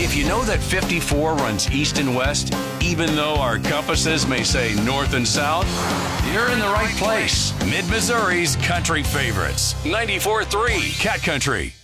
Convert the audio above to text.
If you know that 54 runs east and west, even though our compasses may say north and south, you're in the right place. Mid-Missouri's country favorites. 94.3 Cat Country.